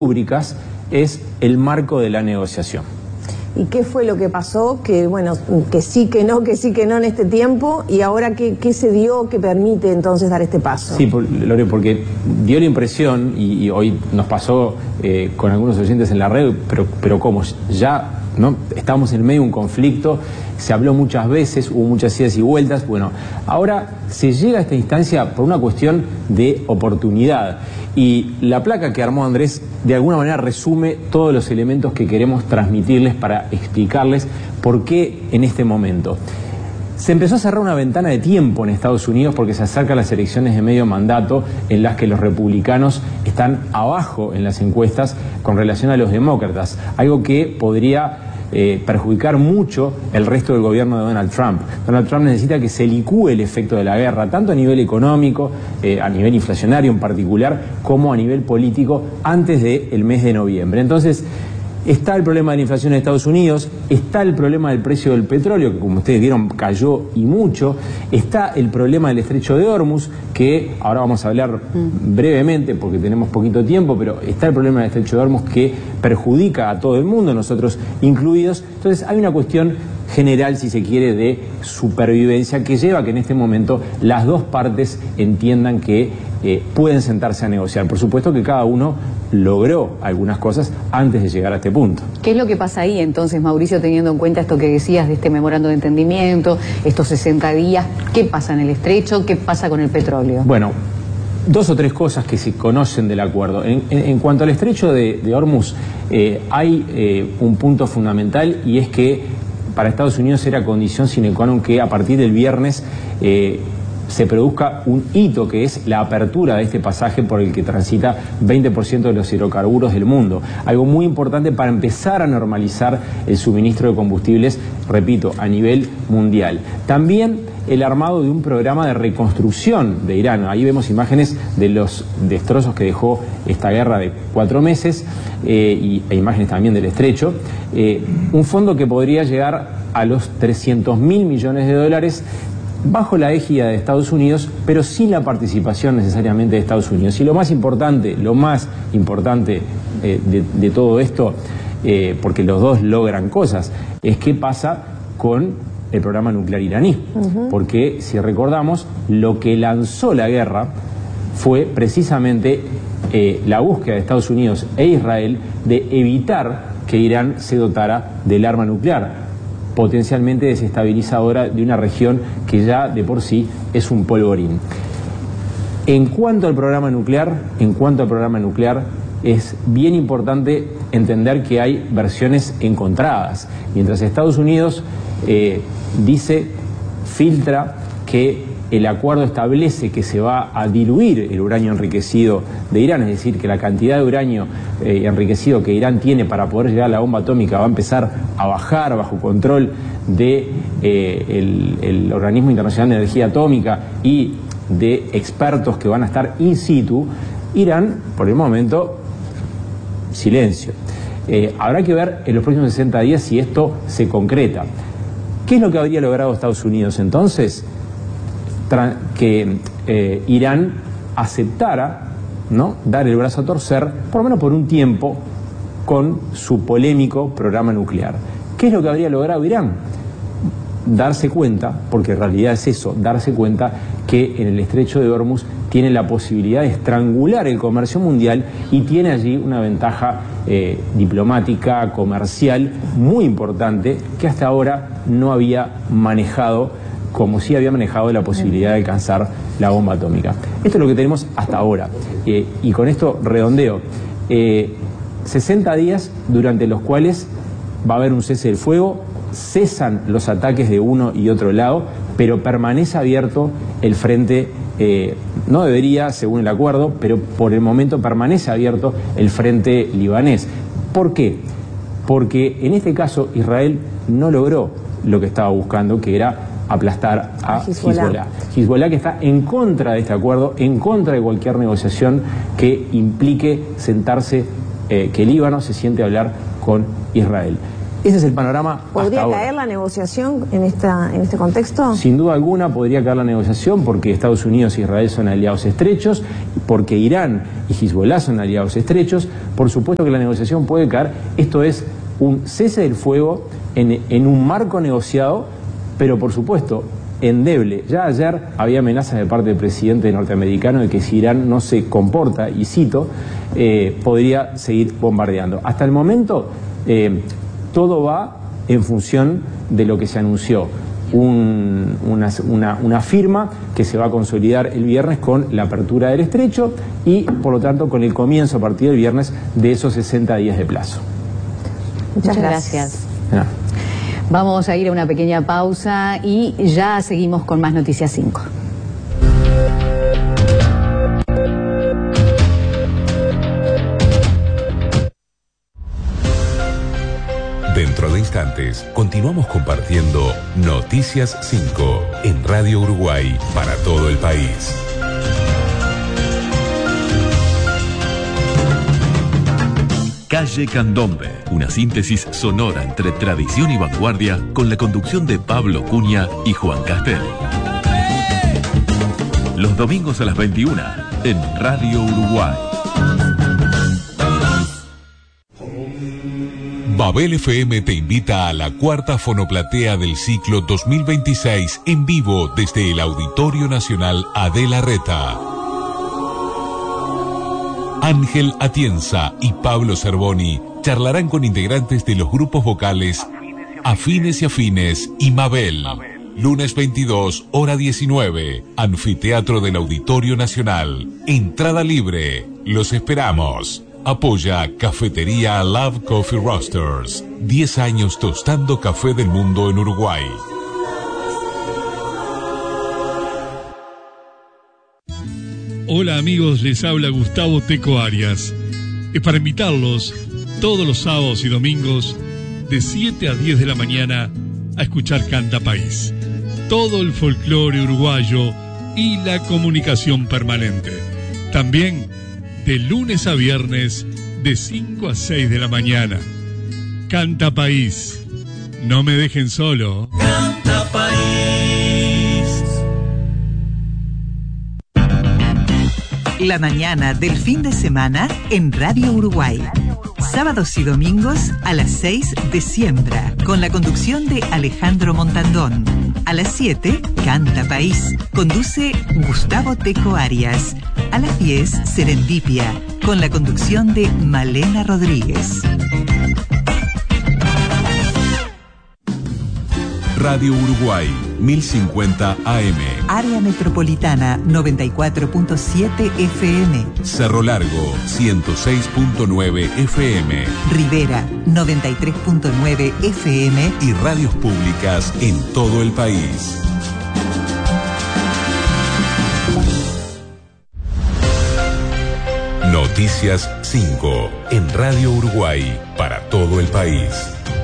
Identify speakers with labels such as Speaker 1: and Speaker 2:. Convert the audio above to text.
Speaker 1: rúbricas es el marco de la negociación.
Speaker 2: ¿Y qué fue lo que pasó? Que bueno, que sí, que no en este tiempo, y ahora ¿qué se dio que permite entonces dar este paso?
Speaker 1: Sí, Lore, porque dio la impresión, y hoy nos pasó con algunos oyentes en la red, pero como ya no estábamos en medio de un conflicto, se habló muchas veces, hubo muchas idas y vueltas, bueno, ahora se llega a esta instancia por una cuestión de oportunidad. Y la placa que armó Andrés de alguna manera resume todos los elementos que queremos transmitirles para explicarles por qué en este momento. Se empezó a cerrar una ventana de tiempo en Estados Unidos porque se acercan las elecciones de medio mandato en las que los republicanos están abajo en las encuestas con relación a los demócratas, algo que podría perjudicar mucho el resto del gobierno de Donald Trump. Donald Trump necesita que se licúe el efecto de la guerra, tanto a nivel económico, a nivel inflacionario en particular, como a nivel político antes del mes de noviembre. Entonces, está el problema de la inflación en Estados Unidos, está el problema del precio del petróleo, que como ustedes vieron cayó y mucho, está el problema del estrecho de Hormuz, que ahora vamos a hablar brevemente porque tenemos poquito tiempo, pero está el problema del estrecho de Hormuz que perjudica a todo el mundo, nosotros incluidos. Entonces hay una cuestión general, si se quiere, de supervivencia que lleva a que en este momento las dos partes entiendan que pueden sentarse a negociar. Por supuesto que cada uno logró algunas cosas antes de llegar a este punto.
Speaker 3: ¿Qué es lo que pasa ahí entonces, Mauricio, teniendo en cuenta esto que decías de este memorando de entendimiento, estos 60 días? ¿Qué pasa en el estrecho? ¿Qué pasa con el petróleo?
Speaker 1: Bueno, dos o tres cosas que se conocen del acuerdo. En cuanto al estrecho de Hormuz, hay un punto fundamental, y es que para Estados Unidos era condición sine qua non que a partir del viernes se produzca un hito, que es la apertura de este pasaje por el que transita 20% de los hidrocarburos del mundo. Algo muy importante para empezar a normalizar el suministro de combustibles, repito, a nivel mundial. También el armado de un programa de reconstrucción de Irán. Ahí vemos imágenes de los destrozos que dejó esta guerra de 4 meses e imágenes también del estrecho. Un fondo que podría llegar a los 300.000 millones de dólares bajo la égida de Estados Unidos, pero sin la participación necesariamente de Estados Unidos. Y lo más importante de todo esto, porque los dos logran cosas, es qué pasa con el programa nuclear iraní. Porque, si recordamos, lo que lanzó la guerra fue precisamente la búsqueda de Estados Unidos e Israel de evitar que Irán se dotara del arma nuclear, potencialmente desestabilizadora de una región que ya de por sí es un polvorín. En cuanto al programa nuclear, es bien importante entender que hay versiones encontradas. Mientras Estados Unidos filtra que el acuerdo establece que se va a diluir el uranio enriquecido de Irán, es decir, que la cantidad de uranio enriquecido que Irán tiene para poder llegar a la bomba atómica va a empezar a bajar bajo control de el Organismo Internacional de Energía Atómica y de expertos que van a estar in situ. Irán, por el momento, silencio. Habrá que ver en los próximos 60 días si esto se concreta. ¿Qué es lo que habría logrado Estados Unidos entonces? Que Irán aceptara, ¿no?, dar el brazo a torcer, por lo menos por un tiempo, con su polémico programa nuclear. ¿Qué es lo que habría logrado Irán? Darse cuenta, porque en realidad es eso, darse cuenta que en el estrecho de Hormuz tiene la posibilidad de estrangular el comercio mundial y tiene allí una ventaja diplomática, comercial muy importante que hasta ahora no había manejado, como sí había manejado la posibilidad de alcanzar la bomba atómica. Esto es lo que tenemos hasta ahora. Y con esto redondeo. 60 días durante los cuales va a haber un cese del fuego, cesan los ataques de uno y otro lado, pero permanece abierto el frente, no debería, según el acuerdo, pero por el momento permanece abierto el frente libanés. ¿Por qué? Porque en este caso Israel no logró lo que estaba buscando, que era aplastar a Hezbollah. Hezbollah, que está en contra de este acuerdo, en contra de cualquier negociación que implique sentarse, que Líbano se siente a hablar con Israel. Ese es el panorama.
Speaker 2: ¿Podría caer la negociación en este contexto?
Speaker 1: Sin duda alguna podría caer la negociación porque Estados Unidos e Israel son aliados estrechos, porque Irán y Hezbollah son aliados estrechos. Por supuesto que la negociación puede caer. Esto es un cese del fuego en un marco negociado, pero por supuesto endeble. Ya ayer había amenazas de parte del presidente norteamericano de que si Irán no se comporta, y cito, podría seguir bombardeando. Hasta el momento todo va en función de lo que se anunció, una firma que se va a consolidar el viernes con la apertura del estrecho y por lo tanto con el comienzo a partir del viernes de esos 60 días de plazo.
Speaker 3: Muchas gracias. Vamos a ir a una pequeña pausa y ya seguimos con más Noticias 5.
Speaker 4: Dentro de instantes, continuamos compartiendo Noticias 5 en Radio Uruguay para todo el país.
Speaker 5: Calle Candombe, una síntesis sonora entre tradición y vanguardia con la conducción de Pablo Cunha y Juan Castel. Los domingos a las 21 en Radio Uruguay.
Speaker 4: Babel FM te invita a la cuarta fonoplatea del ciclo 2026 en vivo desde el Auditorio Nacional Adela Reta. Ángel Atienza y Pablo Cervoni charlarán con integrantes de los grupos vocales Afines y Afines y Mabel. Lunes 22, hora 19, Anfiteatro del Auditorio Nacional. Entrada libre. Los esperamos. Apoya Cafetería Love Coffee Roasters. 10 años tostando café del mundo en Uruguay.
Speaker 6: Hola amigos, les habla Gustavo Teco Arias. Es para invitarlos todos los sábados y domingos de 7 a 10 de la mañana a escuchar Canta País. Todo el folclore uruguayo y la comunicación permanente. También de lunes a viernes de 5 a 6 de la mañana. Canta País. No me dejen solo.
Speaker 7: Canta País.
Speaker 8: La mañana del fin de semana en Radio Uruguay. Sábados y domingos a las 6 de Siembra, con la conducción de Alejandro Montandón. A las 7, Canta País. Conduce Gustavo Teco Arias. A las 10, Serendipia, con la conducción de Malena Rodríguez.
Speaker 4: Radio Uruguay, 1050 AM.
Speaker 8: Área Metropolitana, 94.7 FM.
Speaker 4: Cerro Largo, 106.9 FM.
Speaker 8: Rivera, 93.9 FM.
Speaker 4: Y radios públicas en todo el país. Noticias 5 en Radio Uruguay para todo el país.